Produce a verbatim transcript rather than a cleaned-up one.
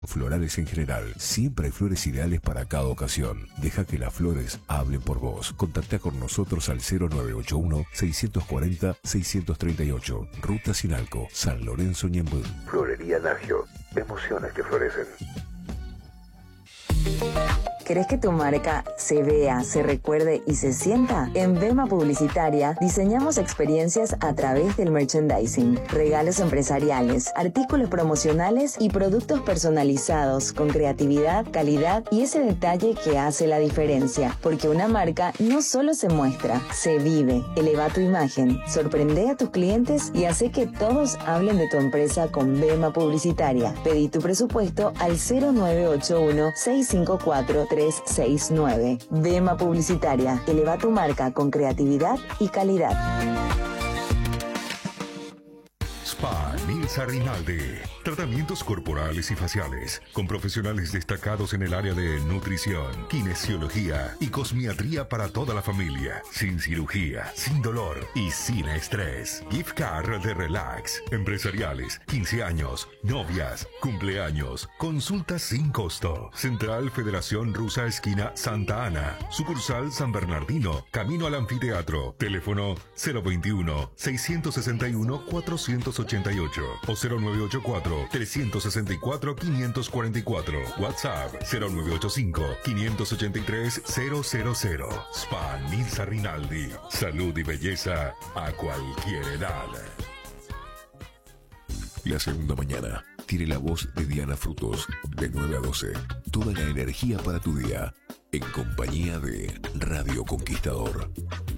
Florales en general, siempre hay flores ideales para cada ocasión. Deja que las flores hablen por vos. Contacta con nosotros al cero nueve ocho uno, seis cuatro cero, seis tres ocho. Ruta Sinalco, San Lorenzo, Ñemby. Florería Nagio. Emociones que florecen. ¿Querés que tu marca se vea, se recuerde y se sienta? En Vema Publicitaria diseñamos experiencias a través del merchandising, regalos empresariales, artículos promocionales y productos personalizados con creatividad, calidad y ese detalle que hace la diferencia. Porque una marca no solo se muestra, se vive. Eleva tu imagen, sorprende a tus clientes y hace que todos hablen de tu empresa con Vema Publicitaria. Pedí tu presupuesto al cero nueve ocho uno, seis cinco cuatro, tres seis nueve. Vema Publicitaria. Eleva tu marca con creatividad y calidad. Spa Nilsa Rinaldi. Tratamientos corporales y faciales con profesionales destacados en el área de nutrición, kinesiología y cosmiatría para toda la familia. Sin cirugía, sin dolor y sin estrés. Gift card de Relax. Empresariales, quince años, novias, cumpleaños. Consultas sin costo. Central Federación Rusa Esquina Santa Ana. Sucursal San Bernardino. Camino al anfiteatro. Teléfono cero veintiuno, seiscientos sesenta y uno, cuatrocientos ochenta y ocho o cero nueve ocho cuatro, trescientos sesenta y cuatro, quinientos cuarenta y cuatro. WhatsApp cero nueve ocho cinco, quinientos ochenta y tres, cero cero cero. Spa Nilsa Rinaldi. Salud y belleza a cualquier edad. La segunda mañana tiene la voz de Diana Frutos, de nueve a doce. Toda la energía para tu día, en compañía de Radio Conquistador.